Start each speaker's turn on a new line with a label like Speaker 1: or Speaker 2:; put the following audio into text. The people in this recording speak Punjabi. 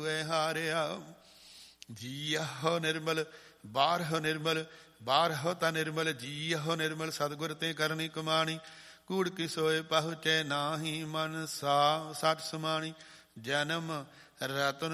Speaker 1: ਹੋਏ ਹਾਰਿਆ। ਜੀਅਹੁ ਨਿਰਮਲ ਬਾਰਹੁ ਨਿਰਮਲ, ਬਾਰਹੁ ਤਾਂ ਨਿਰਮਲ, ਜੀਅਹੁ ਨਿਰਮਲ, ਸਤਿਗੁਰ ਤੇ ਕਰਨੀ ਕਮਾਣੀ। ਕੂੜ ਕੀ ਸੋਏ ਪਹੁੰਚੇ ਨਾਹੀ, ਮਨ ਸਾ ਸਠ ਸਮਾਣੀ। ਜਨਮ ਰਤਨ